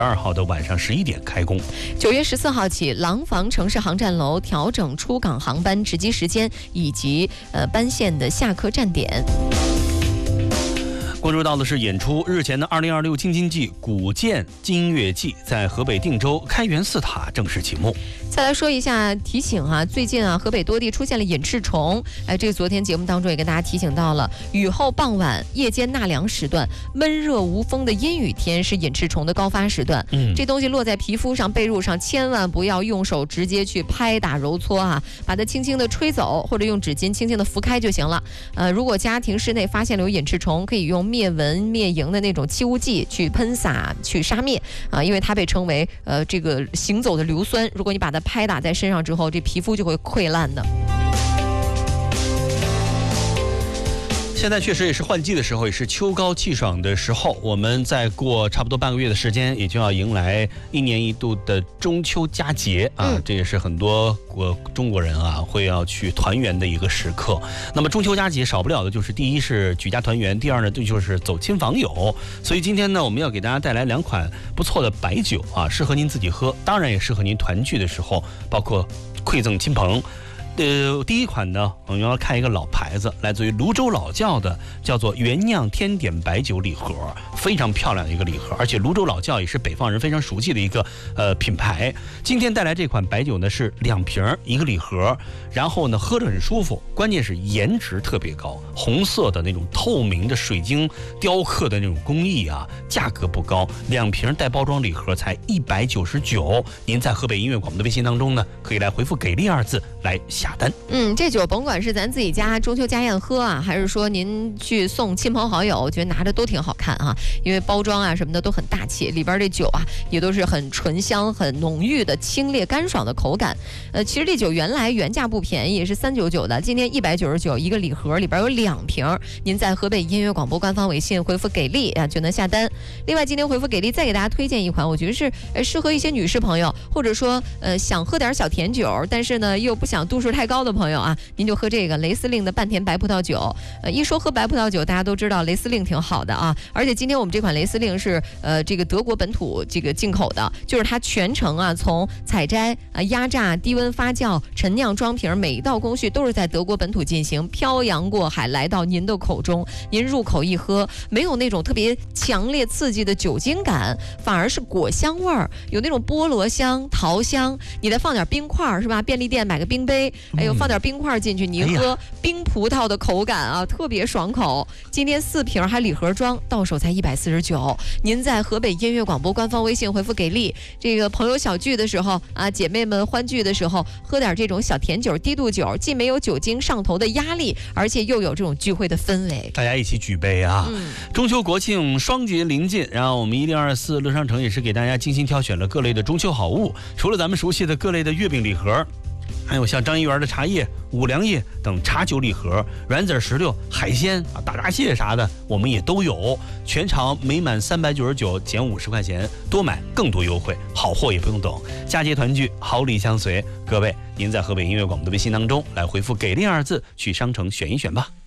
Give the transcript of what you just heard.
2号的晚上11点开工。 9月14号起，廊坊城市航站楼调整出港航班值机时间以及班线的下客站点。 关注到的是演出，日前的2026京津冀古建金乐季在河北定州开元寺塔正式启幕。 再来说一下提醒啊，最近啊，河北多地出现了隐翅虫。这个昨天节目当中也跟大家提醒到了，雨后傍晚、夜间纳凉时段，闷热无风的阴雨天是隐翅虫的高发时段。这东西落在皮肤上、被褥上，千万不要用手直接去拍打揉搓啊，把它轻轻的吹走，或者用纸巾轻轻的拂开就行了。如果家庭室内发现了有隐翅虫，可以用灭蚊灭蝇的那种气雾剂去喷洒去杀灭啊，因为它被称为这个行走的硫酸。如果你把它拍打在身上之后，这皮肤就会溃烂的。 现在确实也是换季的时候，也是秋高气爽的时候。我们再过差不多半个月的时间，也就要迎来1年1度的中秋佳节啊，这也是很多中国人啊会要去团圆的一个时刻。那么中秋佳节少不了的就是第一是举家团圆，第二呢就是走亲访友。所以今天呢，我们要给大家带来2款不错的白酒啊，适合您自己喝，当然也适合您团聚的时候，包括馈赠亲朋。第一款呢，我们要看一个老牌子，来自于泸州老窖的，叫做原酿天点白酒礼盒，非常漂亮的一个礼盒，而且泸州老窖也是北方人非常熟悉的一个品牌。今天带来这款白酒呢是2瓶1个礼盒，然后呢喝着很舒服，关键是颜值特别高，红色的那种透明的水晶雕刻的那种工艺啊，价格不高，2瓶带包装礼盒才199。您在河北音乐广播的微信当中呢，可以来回复给力2字来下单。 这酒甭管是咱自己家中秋家宴喝啊，还是说您去送亲朋好友，我觉得拿着都挺好看啊，因为包装啊什么的都很大气，里边这酒啊也都是很醇香、很浓郁的清冽干爽的口感。其实这酒原来原价不便宜，也是399的，今天199一个礼盒，里边有2瓶。您在河北音乐广播官方微信回复给力啊就能下单。另外今天回复给力再给大家推荐一款，我觉得是适合一些女士朋友，或者说想喝点小甜酒，但是呢又不想度数太高的朋友啊，您就喝这个雷司令的半甜白葡萄酒。一说喝白葡萄酒，大家都知道雷司令挺好的啊，而且今天我们这款雷司令是这个德国本土这个进口的，就是它全程啊从采摘压榨、低温发酵、陈酿、装瓶，每一道工序都是在德国本土进行，漂洋过海来到您的口中，您入口一喝，没有那种特别强烈刺激的酒精感，反而是果香味儿，有那种菠萝香、桃香，你再放点冰块是吧？便利店买个冰杯，放点冰块进去，你喝冰葡萄的口感啊，特别爽口。今天4瓶还礼盒装，到手才149。您在河北音乐广播官方微信回复给力，这个朋友小聚的时候啊，姐妹们欢聚的时候，喝点这种小甜酒、低度酒，既没有酒精上头的压力，而且又有这种聚会的氛围， 大家一起举杯啊！中秋国庆双节临近，然后我们1024乐商城也是给大家精心挑选了各类的中秋好物，除了咱们熟悉的各类的月饼礼盒，还有像张一元的茶叶、五粮液等茶酒礼盒，软籽石榴、海鲜啊、大闸蟹啥的，我们也都有。全场每满399减50块钱，多买更多优惠，好货也不用等。佳节团聚，好礼相随。各位，您在河北音乐广播的微信当中来回复给力2字，去商城选一选吧。